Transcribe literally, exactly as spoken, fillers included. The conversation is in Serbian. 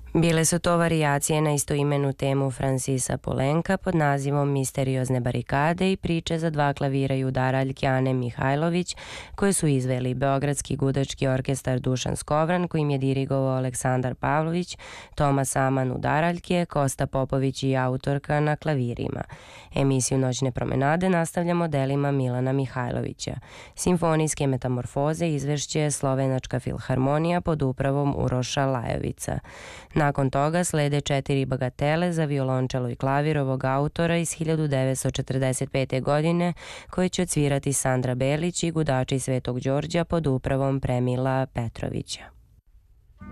Bile su to varijacije na istoimenu temu Francisa Poulenca pod nazivom Misteriozne barikade i priče za dva klavira i udaraljke Ane Mihajlović, koje su izveli Beogradski gudački orkestar Dušan Skovran, kojim je dirigovao Aleksandar Pavlović, Tomas Aman udaraljke, Kosta Popović i autorka na klavirima. Emisiju Noćne promenade nastavljamo delima Milana Mihajlovića. Simfonijske metamorfoze izvešće Slovenačka filharmonija pod upravom Uroša Lajovica. Nakon toga slede četiri bagatele za violončelo i klavir ovog autora iz hiljadu devetsto četrdeset pete. godine, koje će odsvirati Sandra Belić i gudači Svetog Đorđa pod upravom Premila Petrovića.